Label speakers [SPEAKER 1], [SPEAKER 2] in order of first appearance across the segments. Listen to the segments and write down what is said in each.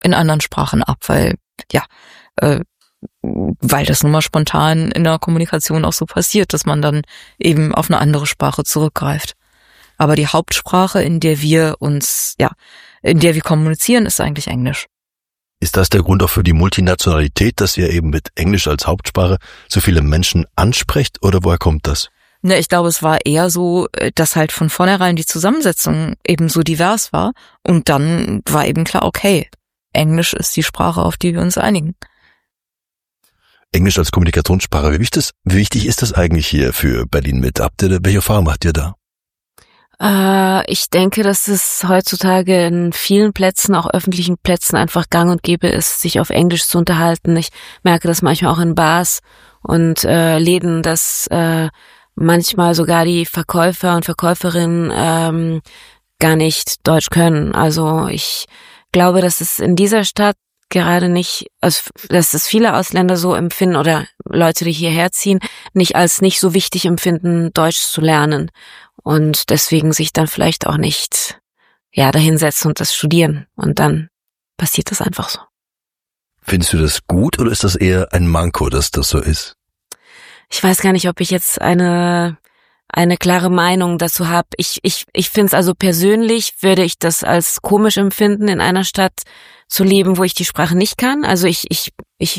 [SPEAKER 1] in anderen Sprachen ab, weil das nun mal spontan in der Kommunikation auch so passiert, dass man dann eben auf eine andere Sprache zurückgreift. Aber die Hauptsprache, in der wir kommunizieren, ist eigentlich Englisch.
[SPEAKER 2] Ist das der Grund auch für die Multinationalität, dass ihr eben mit Englisch als Hauptsprache so viele Menschen ansprecht, oder woher kommt das?
[SPEAKER 1] Ne, ich glaube, es war eher so, dass halt von vornherein die Zusammensetzung eben so divers war und dann war eben klar, okay, Englisch ist die Sprache, auf die wir uns einigen.
[SPEAKER 2] Englisch als Kommunikationssprache, wie wichtig ist das eigentlich hier für Berlin mit? Welche Erfahrung macht ihr da?
[SPEAKER 3] Ich denke, dass es heutzutage in vielen Plätzen, auch öffentlichen Plätzen, einfach gang und gäbe ist, sich auf Englisch zu unterhalten. Ich merke das manchmal auch in Bars und Läden, dass manchmal sogar die Verkäufer und Verkäuferinnen gar nicht Deutsch können. Also ich glaube, dass es in dieser Stadt gerade nicht, also dass es viele Ausländer so empfinden oder Leute, die hierher ziehen, nicht so wichtig empfinden, Deutsch zu lernen. Und deswegen sich dann vielleicht auch nicht dahinsetzen und das studieren. Und dann passiert das einfach so.
[SPEAKER 2] Findest du das gut oder ist das eher ein Manko, dass das so ist?
[SPEAKER 3] Ich weiß gar nicht, ob ich jetzt eine klare Meinung dazu habe. Ich finde es also persönlich, würde ich das als komisch empfinden, in einer Stadt zu leben, wo ich die Sprache nicht kann. Also ich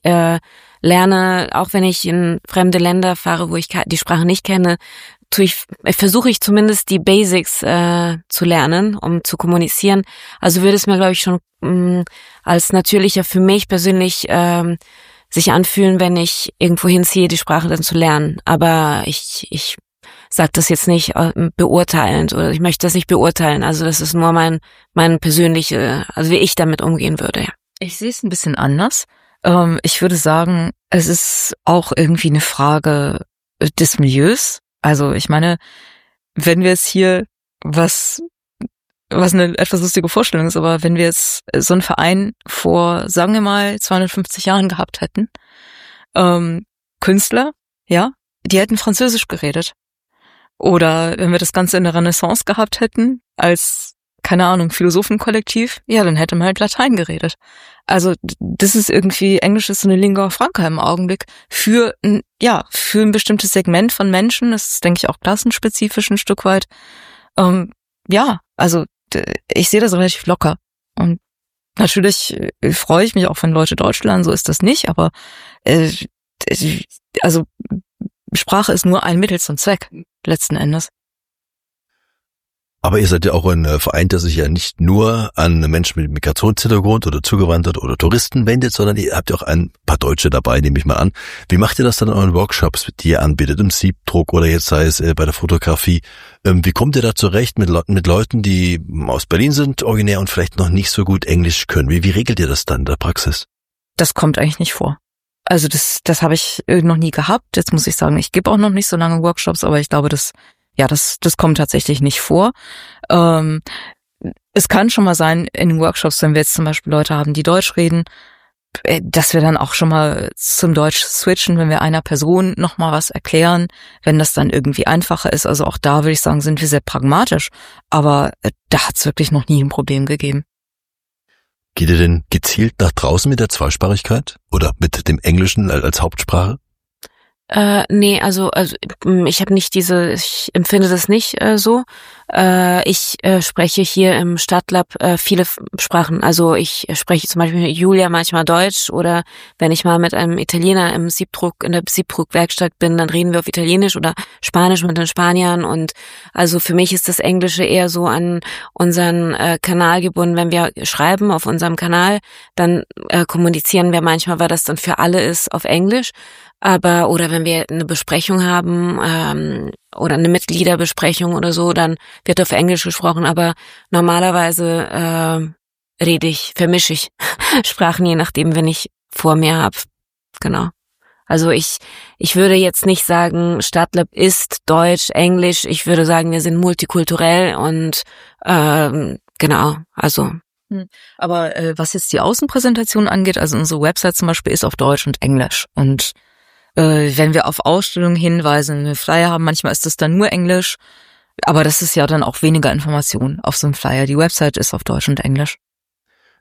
[SPEAKER 3] lerne, auch wenn ich in fremde Länder fahre, wo ich die Sprache nicht kenne, versuche ich zumindest die Basics zu lernen, um zu kommunizieren. Also würde es mir, glaube ich, schon als natürlicher für mich persönlich sich anfühlen, wenn ich irgendwo hinziehe, die Sprache dann zu lernen. Aber ich sage das jetzt nicht beurteilend oder ich möchte das nicht beurteilen. Also das ist nur mein persönliche, also wie ich damit umgehen würde. Ja.
[SPEAKER 1] Ich sehe es ein bisschen anders. Ich würde sagen, es ist auch irgendwie eine Frage des Milieus. Also ich meine, wenn wir jetzt hier was eine etwas lustige Vorstellung ist, aber wenn wir jetzt so einen Verein vor, sagen wir mal, 250 Jahren gehabt hätten, Künstler, ja, die hätten Französisch geredet. Oder wenn wir das Ganze in der Renaissance gehabt hätten, als, keine Ahnung, Philosophenkollektiv, ja, dann hätte man halt Latein geredet. Also das ist irgendwie, Englisch ist so eine Lingua franca im Augenblick für ein bestimmtes Segment von Menschen. Das ist, denke ich, auch klassenspezifisch ein Stück weit. Also ich sehe das relativ locker. Und natürlich freue ich mich auch, wenn Leute Deutsch lernen, so ist das nicht, aber also Sprache ist nur ein Mittel zum Zweck, letzten Endes.
[SPEAKER 2] Aber ihr seid ja auch ein Verein, der sich ja nicht nur an Menschen mit Migrationshintergrund oder Zugewanderte oder Touristen wendet, sondern ihr habt ja auch ein paar Deutsche dabei, nehme ich mal an. Wie macht ihr das dann in euren Workshops, die ihr anbietet, im Siebdruck oder jetzt sei es bei der Fotografie? Wie kommt ihr da zurecht mit Leuten, die aus Berlin sind, originär und vielleicht noch nicht so gut Englisch können? Wie regelt ihr das dann in der Praxis? Das
[SPEAKER 1] kommt eigentlich nicht vor. Also das habe ich noch nie gehabt. Jetzt muss ich sagen, ich gebe auch noch nicht so lange Workshops, aber ich glaube, das kommt tatsächlich nicht vor. Es kann schon mal sein in den Workshops, wenn wir jetzt zum Beispiel Leute haben, die Deutsch reden, dass wir dann auch schon mal zum Deutsch switchen, wenn wir einer Person noch mal was erklären, wenn das dann irgendwie einfacher ist. Also auch da würde ich sagen, sind wir sehr pragmatisch. Aber da hat es wirklich noch nie ein Problem gegeben.
[SPEAKER 2] Geht ihr denn gezielt nach draußen mit der Zweisprachigkeit oder mit dem Englischen als Hauptsprache?
[SPEAKER 3] Nee, also ich empfinde das nicht so. Ich spreche hier im Stadtlab viele Sprachen. Also ich spreche zum Beispiel mit Julia manchmal Deutsch oder wenn ich mal mit einem Italiener in der Siebdruckwerkstatt bin, dann reden wir auf Italienisch oder Spanisch mit den Spaniern und also für mich ist das Englische eher so an unseren Kanal gebunden. Wenn wir schreiben auf unserem Kanal, dann kommunizieren wir manchmal, weil das dann für alle ist, auf Englisch. Oder wenn wir eine Besprechung haben oder eine Mitgliederbesprechung oder so, dann wird auf Englisch gesprochen, aber normalerweise vermische ich Sprachen, je nachdem, wenn ich vor mir habe. Genau. Also ich würde jetzt nicht sagen, Stadtlab ist Deutsch, Englisch. Ich würde sagen, wir sind multikulturell und genau, also.
[SPEAKER 1] Aber was jetzt die Außenpräsentation angeht, also unsere Website zum Beispiel ist auf Deutsch und Englisch und wenn wir auf Ausstellungen hinweisen, wenn wir Flyer haben, manchmal ist das dann nur Englisch, aber das ist ja dann auch weniger Information auf so einem Flyer. Die Website ist auf Deutsch und Englisch.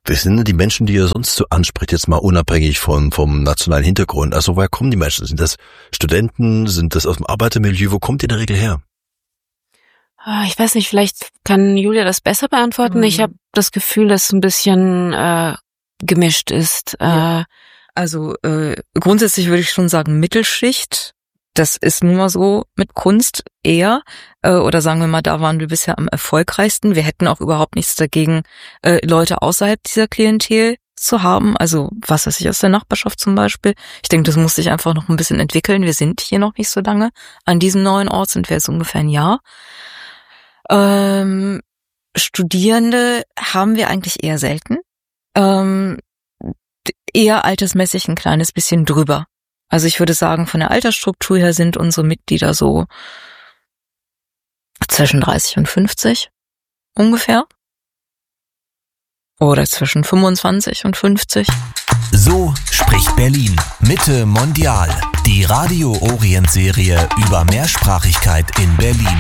[SPEAKER 2] Wer sind denn die Menschen, die ihr sonst so anspricht, jetzt mal unabhängig vom nationalen Hintergrund? Also woher kommen die Menschen? Sind das Studenten? Sind das aus dem Arbeitermilieu? Wo kommt ihr in der Regel her?
[SPEAKER 3] Ich weiß nicht, vielleicht kann Julia das besser beantworten. Ich habe das Gefühl, dass es ein bisschen gemischt ist.
[SPEAKER 1] Ja. Also grundsätzlich würde ich schon sagen Mittelschicht. Das ist nun mal so mit Kunst eher. Oder sagen wir mal, da waren wir bisher am erfolgreichsten. Wir hätten auch überhaupt nichts dagegen, Leute außerhalb dieser Klientel zu haben. Also was weiß ich, aus der Nachbarschaft zum Beispiel. Ich denke, das muss sich einfach noch ein bisschen entwickeln. Wir sind hier noch nicht so lange. An diesem neuen Ort sind wir jetzt ungefähr ein Jahr. Studierende haben wir eigentlich eher selten. Eher altersmäßig ein kleines bisschen drüber. Also ich würde sagen, von der Altersstruktur her sind unsere Mitglieder so zwischen 30 und 50 ungefähr. Oder zwischen 25 und 50.
[SPEAKER 4] So spricht Berlin. Mitte Mondial. Die Radio-Orient-Serie über Mehrsprachigkeit in Berlin.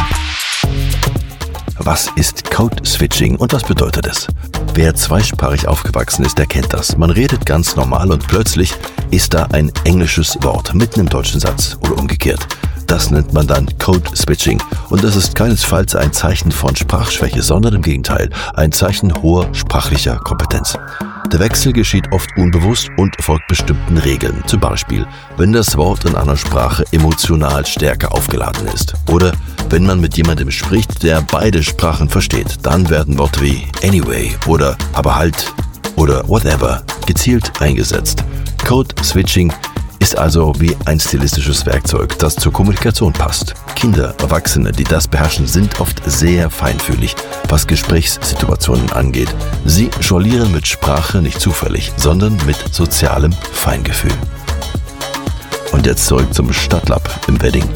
[SPEAKER 2] Was ist Code-Switching und was bedeutet es? Wer zweisprachig aufgewachsen ist, der kennt das. Man redet ganz normal und plötzlich ist da ein englisches Wort mitten im deutschen Satz oder umgekehrt. Das nennt man dann Code-Switching und das ist keinesfalls ein Zeichen von Sprachschwäche, sondern im Gegenteil ein Zeichen hoher sprachlicher Kompetenz. Der Wechsel geschieht oft unbewusst und folgt bestimmten Regeln. Zum Beispiel, wenn das Wort in einer Sprache emotional stärker aufgeladen ist. Oder wenn man mit jemandem spricht, der beide Sprachen versteht, dann werden Worte wie anyway oder aber halt oder whatever gezielt eingesetzt. Code-Switching ist also wie ein stilistisches Werkzeug, das zur Kommunikation passt. Kinder, Erwachsene, die das beherrschen, sind oft sehr feinfühlig, was Gesprächssituationen angeht. Sie jonglieren mit Sprache nicht zufällig, sondern mit sozialem Feingefühl. Und jetzt zurück zum Stadtlab im Wedding.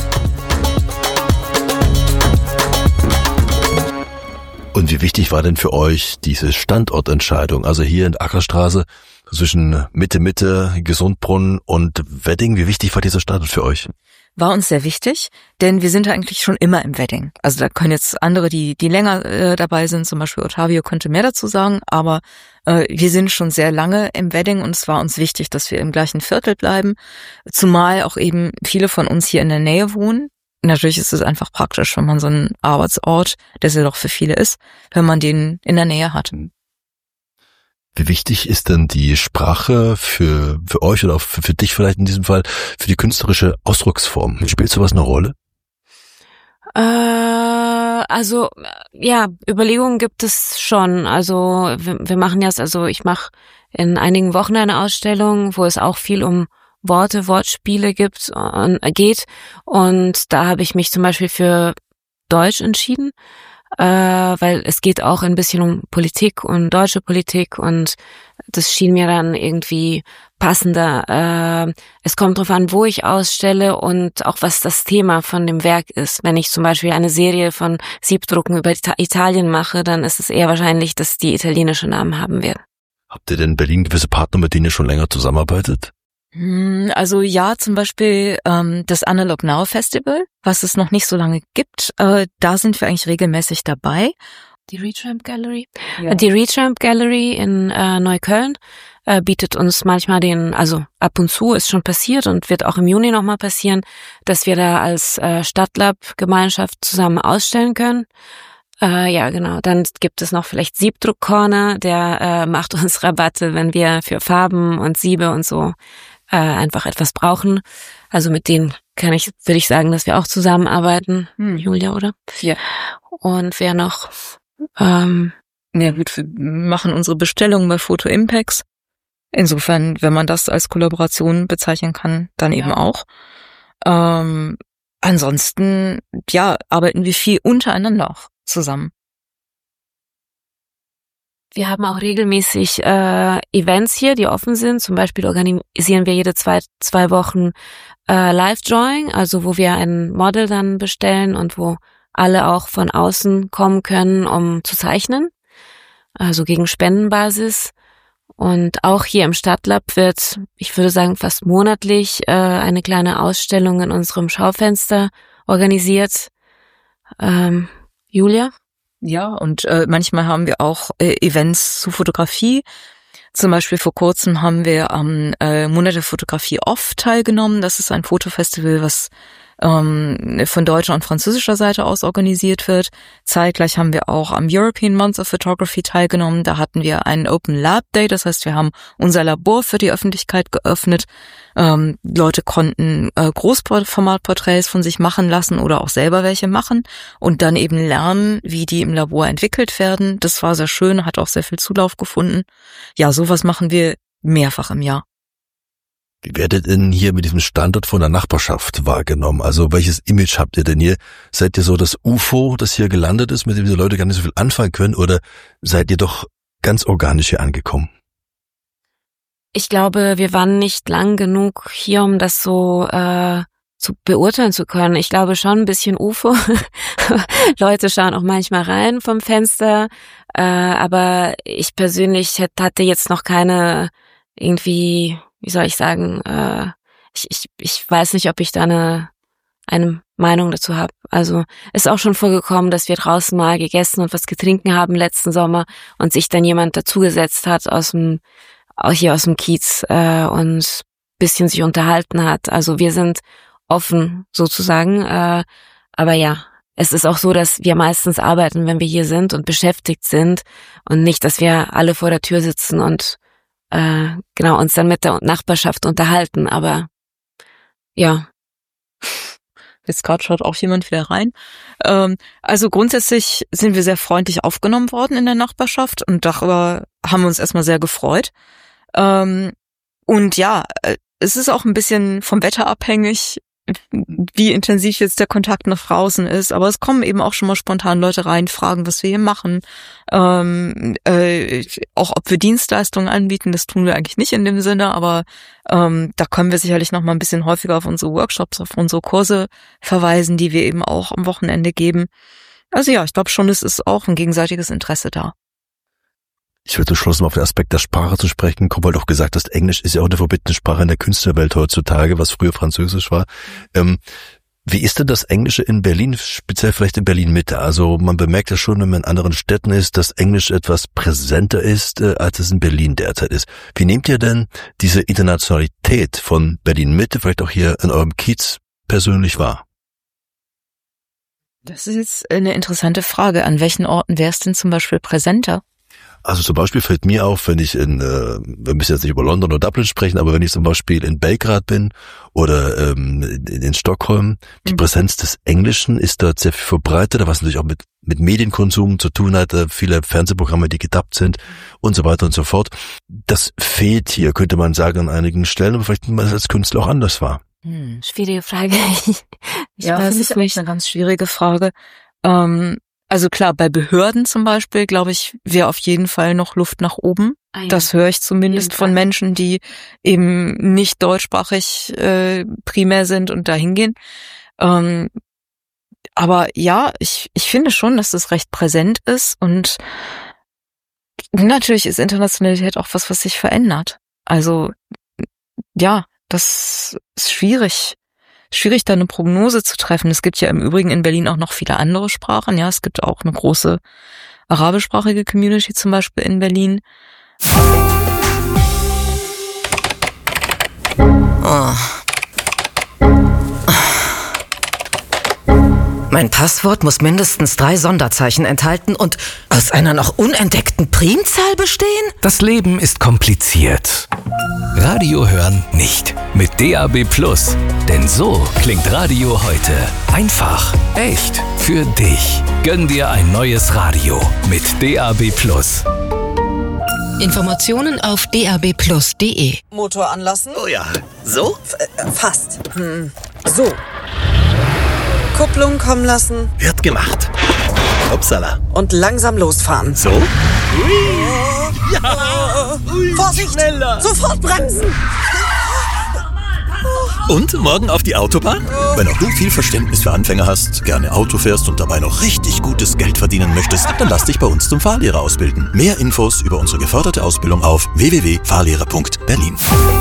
[SPEAKER 2] Und wie wichtig war denn für euch diese Standortentscheidung, also hier in der Ackerstraße zwischen Mitte, Gesundbrunnen und Wedding? Wie wichtig war dieser Standort für euch?
[SPEAKER 1] War uns sehr wichtig, denn wir sind eigentlich schon immer im Wedding. Also da können jetzt andere, die länger dabei sind, zum Beispiel Ottavio könnte mehr dazu sagen, aber wir sind schon sehr lange im Wedding und es war uns wichtig, dass wir im gleichen Viertel bleiben, zumal auch eben viele von uns hier in der Nähe wohnen. Natürlich ist es einfach praktisch, wenn man so einen Arbeitsort, der es ja doch für viele ist, wenn man den in der Nähe hat.
[SPEAKER 2] Wie wichtig ist denn die Sprache für euch oder auch für dich vielleicht in diesem Fall, für die künstlerische Ausdrucksform? Spielt sowas eine Rolle?
[SPEAKER 3] Also, ja, Überlegungen gibt es schon. Also, wir machen jetzt, also ich mache in einigen Wochen eine Ausstellung, wo es auch viel um Wortspiele geht. Und da habe ich mich zum Beispiel für Deutsch entschieden, weil es geht auch ein bisschen um Politik und deutsche Politik und das schien mir dann irgendwie passender. Es kommt drauf an, wo ich ausstelle und auch was das Thema von dem Werk ist. Wenn ich zum Beispiel eine Serie von Siebdrucken über Italien mache, dann ist es eher wahrscheinlich, dass die italienische Namen haben werden.
[SPEAKER 2] Habt ihr denn in Berlin gewisse Partner, mit denen ihr schon länger zusammenarbeitet?
[SPEAKER 1] Also ja, zum Beispiel das Analog Now Festival, was es noch nicht so lange gibt. Da sind wir eigentlich regelmäßig dabei.
[SPEAKER 3] Die Retramp Gallery?
[SPEAKER 1] Ja.
[SPEAKER 3] Die Retramp Gallery in Neukölln bietet uns manchmal also ab und zu ist schon passiert und wird auch im Juni nochmal passieren, dass wir da als Stadtlab-Gemeinschaft zusammen ausstellen können. Ja, genau. Dann gibt es noch vielleicht Siebdruck Corner, der macht uns Rabatte, wenn wir für Farben und Siebe und so einfach etwas brauchen. Also mit denen würde ich sagen, dass wir auch zusammenarbeiten. Julia, oder?
[SPEAKER 1] Ja.
[SPEAKER 3] Und wer noch?
[SPEAKER 1] Ja gut, wir machen unsere Bestellungen bei Photo Impacts. Insofern, wenn man das als Kollaboration bezeichnen kann, dann eben auch. Ansonsten, ja, arbeiten wir viel untereinander auch zusammen.
[SPEAKER 3] Wir haben auch regelmäßig Events hier, die offen sind. Zum Beispiel organisieren wir jede zwei Wochen Live-Drawing, also wo wir ein Model dann bestellen und wo alle auch von außen kommen können, um zu zeichnen, also gegen Spendenbasis. Und auch hier im Stadtlab wird, ich würde sagen, fast monatlich eine kleine Ausstellung in unserem Schaufenster organisiert. Julia?
[SPEAKER 1] Ja, und manchmal haben wir auch Events zu Fotografie. Zum Beispiel vor kurzem haben wir am Monat der Fotografie Off teilgenommen. Das ist ein Fotofestival, was von deutscher und französischer Seite aus organisiert wird. Zeitgleich haben wir auch am European Month of Photography teilgenommen. Da hatten wir einen Open Lab Day, das heißt, wir haben unser Labor für die Öffentlichkeit geöffnet. Leute konnten Großformatporträts von sich machen lassen oder auch selber welche machen und dann eben lernen, wie die im Labor entwickelt werden. Das war sehr schön, hat auch sehr viel Zulauf gefunden. Ja, sowas machen wir mehrfach im Jahr.
[SPEAKER 2] Wie werdet ihr denn hier mit diesem Standort von der Nachbarschaft wahrgenommen? Also welches Image habt ihr denn hier? Seid ihr so das UFO, das hier gelandet ist, mit dem die Leute gar nicht so viel anfangen können? Oder seid ihr doch ganz organisch hier angekommen?
[SPEAKER 3] Ich glaube, wir waren nicht lang genug hier, um das so zu beurteilen zu können. Ich glaube schon ein bisschen UFO. Leute schauen auch manchmal rein vom Fenster. Aber ich persönlich hatte jetzt noch keine irgendwie... Wie soll ich sagen, ich weiß nicht, ob ich da eine Meinung dazu habe. Also ist auch schon vorgekommen, dass wir draußen mal gegessen und was getrunken haben letzten Sommer und sich dann jemand dazugesetzt hat hier aus dem Kiez und bisschen sich unterhalten hat. Also wir sind offen sozusagen, aber ja, es ist auch so, dass wir meistens arbeiten, wenn wir hier sind und beschäftigt sind und nicht, dass wir alle vor der Tür sitzen und uns dann mit der Nachbarschaft unterhalten, aber ja.
[SPEAKER 1] Jetzt gerade schaut auch jemand wieder rein. Also grundsätzlich sind wir sehr freundlich aufgenommen worden in der Nachbarschaft und darüber haben wir uns erstmal sehr gefreut. Und ja, es ist auch ein bisschen vom Wetter abhängig, wie intensiv jetzt der Kontakt nach draußen ist, aber es kommen eben auch schon mal spontan Leute rein, fragen, was wir hier machen, auch ob wir Dienstleistungen anbieten, das tun wir eigentlich nicht in dem Sinne, aber da können wir sicherlich noch mal ein bisschen häufiger auf unsere Workshops, auf unsere Kurse verweisen, die wir eben auch am Wochenende geben. Also ja, ich glaube schon, es ist auch ein gegenseitiges Interesse da.
[SPEAKER 2] Ich würde zum Schluss mal auf den Aspekt der Sprache zu sprechen kommen, weil du auch gesagt hast, Englisch ist ja auch eine verbotene Sprache in der Künstlerwelt heutzutage, was früher Französisch war. Wie ist denn das Englische in Berlin, speziell vielleicht in Berlin-Mitte? Also man bemerkt ja schon, wenn man in anderen Städten ist, dass Englisch etwas präsenter ist, als es in Berlin derzeit ist. Wie nehmt ihr denn diese Internationalität von Berlin-Mitte, vielleicht auch hier in eurem Kiez, persönlich wahr?
[SPEAKER 1] Das ist jetzt eine interessante Frage. An welchen Orten wäre es denn zum Beispiel präsenter?
[SPEAKER 2] Also zum Beispiel fällt mir auf, wenn ich wir müssen jetzt nicht über London oder Dublin sprechen, aber wenn ich zum Beispiel in Belgrad bin oder in Stockholm, die Präsenz des Englischen ist dort sehr viel verbreiteter, was natürlich auch mit Medienkonsum zu tun hat, viele Fernsehprogramme, die gedubbt sind und so weiter und so fort. Das fehlt hier, könnte man sagen, an einigen Stellen, aber vielleicht nimmt man das als Künstler auch anders wahr.
[SPEAKER 3] Schwierige Frage. Ich
[SPEAKER 1] weiß es nicht. Eine ganz schwierige Frage. Also klar, bei Behörden zum Beispiel, glaube ich, wäre auf jeden Fall noch Luft nach oben. Ja. Das höre ich zumindest von Menschen, die eben nicht deutschsprachig primär sind und dahin gehen. Aber ja, ich finde schon, dass das recht präsent ist und natürlich ist Internationalität auch was sich verändert. Also ja, das ist schwierig, da eine Prognose zu treffen. Es gibt ja im Übrigen in Berlin auch noch viele andere Sprachen. Ja, es gibt auch eine große arabischsprachige Community zum Beispiel in Berlin.
[SPEAKER 5] Oh. Mein Passwort muss mindestens 3 Sonderzeichen enthalten und aus einer noch unentdeckten Primzahl bestehen?
[SPEAKER 4] Das Leben ist kompliziert. Radio hören nicht. Mit DAB+. Denn so klingt Radio heute. Einfach, echt, für dich. Gönn dir ein neues Radio mit DAB+.
[SPEAKER 5] Informationen auf dabplus.de.
[SPEAKER 6] Motor anlassen.
[SPEAKER 5] Oh ja. So?
[SPEAKER 6] Fast. So. Kupplung kommen lassen.
[SPEAKER 5] Wird gemacht. Upsala.
[SPEAKER 6] Und langsam losfahren.
[SPEAKER 5] So?
[SPEAKER 6] Ja. Vorsicht! Schneller. Sofort bremsen!
[SPEAKER 7] Und morgen auf die Autobahn? Wenn auch du viel Verständnis für Anfänger hast, gerne Auto fährst und dabei noch richtig gutes Geld verdienen möchtest, dann lass dich bei uns zum Fahrlehrer ausbilden. Mehr Infos über unsere geförderte Ausbildung auf www.fahrlehrer.berlin.